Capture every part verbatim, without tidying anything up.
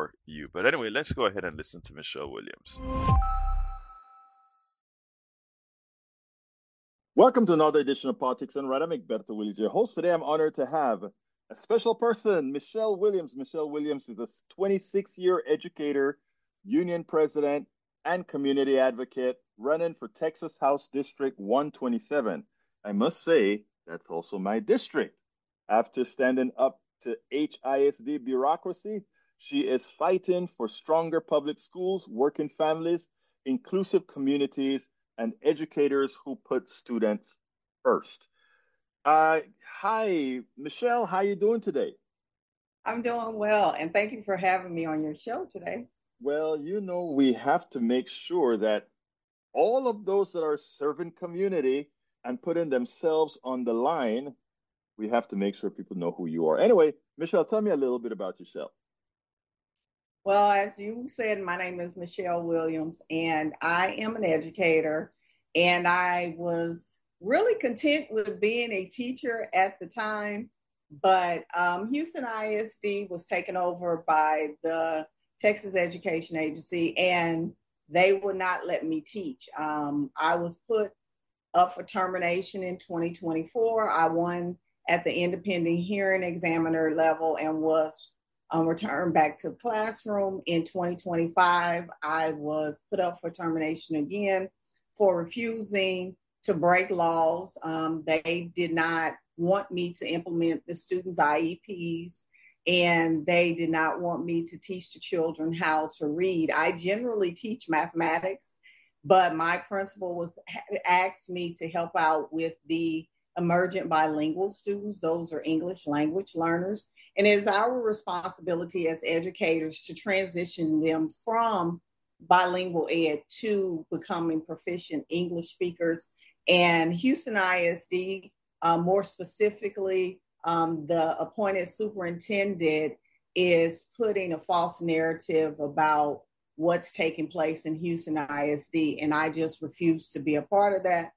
for you. But anyway, let's go ahead and listen to Michelle Williams. Welcome to another edition of Politics and Right. I'm Egberto Willies, your host. Today I'm honored to have a special person, Michelle Williams. Michelle Williams is a twenty-six-year educator, union president, and community advocate running for Texas House District one twenty-seven. I must say, that's also my district. After standing up to H I S D bureaucracy, she is fighting for stronger public schools, working families, inclusive communities, and educators who put students first. Uh, hi, Michelle. How you doing today? I'm doing well, and thank you for having me on your show today. Well, you know, we have to make sure that all of those that are serving community and putting themselves on the line, we have to make sure people know who you are. Anyway, Michelle, tell me a little bit about yourself. Well, as you said, my name is Michelle Williams, and I am an educator, and I was really content with being a teacher at the time, but um, Houston I S D was taken over by the Texas Education Agency, and they would not let me teach. Um, I was put up for termination in twenty twenty-four. I won at the independent hearing examiner level and was um, returned back to the classroom. In twenty twenty-five, I was put up for termination again for refusing to break laws. Um, they did not want me to implement the students' I E Ps, and they did not want me to teach the children how to read. I generally teach mathematics, but my principal was asked me to help out with the emergent bilingual students. Those are English language learners. And it is our responsibility as educators to transition them from bilingual ed to becoming proficient English speakers. And Houston I S D, uh, more specifically, um, the appointed superintendent is putting a false narrative about what's taking place in Houston I S D, and I just refuse to be a part of that.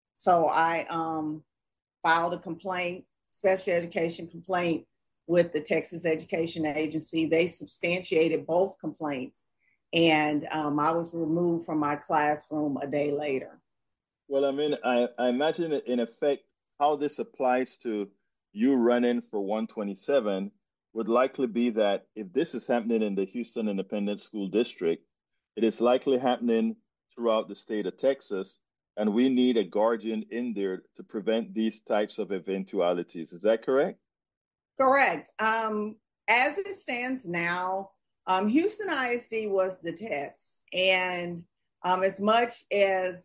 So I um, filed a complaint, special education complaint, with the Texas Education Agency. They substantiated both complaints, and um, I was removed from my classroom a day later. Well, I mean, I, I imagine in effect how this applies to you running for one twenty-seven would likely be that if this is happening in the Houston Independent School District, it is likely happening throughout the state of Texas, and we need a guardian in there to prevent these types of eventualities. Is that correct? Correct. Um, as it stands now, um, Houston I S D was the test. And um, as much as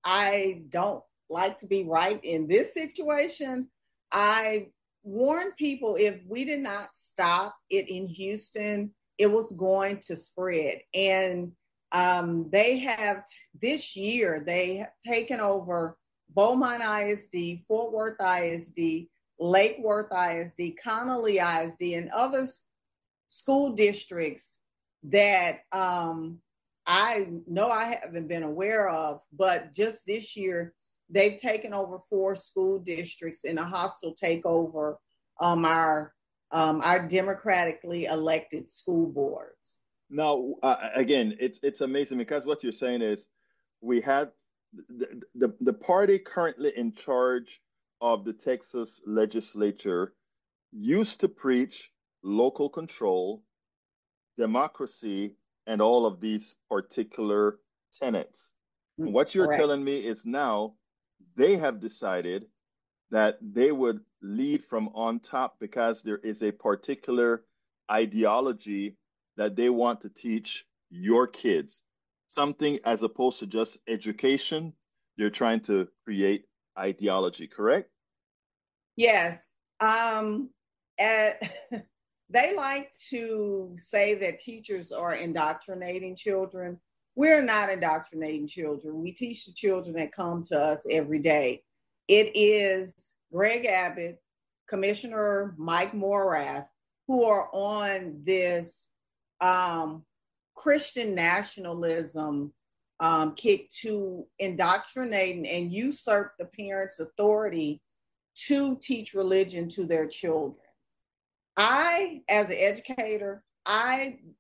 I don't like to be right in this situation, I warned people if we did not stop it in Houston, it was going to spread. And um, they have, this year, they have taken over Beaumont I S D, Fort Worth I S D, Lake Worth I S D, Connolly I S D, and other school districts that um, I know I haven't been aware of, but just this year, they've taken over four school districts in a hostile takeover um, our um, our democratically elected school boards. Now, uh, again, it's it's amazing because what you're saying is we had the, the the party currently in charge of the Texas legislature used to preach local control, democracy, and all of these particular tenets. And what you're Correct. telling me is now they have decided that they would lead from on top because there is a particular ideology that they want to teach your kids. Something as opposed to just education, they're trying to create ideology, correct? Yes. Um, uh, they like to say that teachers are indoctrinating children. We're not indoctrinating children. We teach the children that come to us every day. It is Greg Abbott, Commissioner Mike Morath, who are on this um, Christian nationalism um, kick to indoctrinate and usurp the parents' authority to teach religion to their children. I, as an educator, I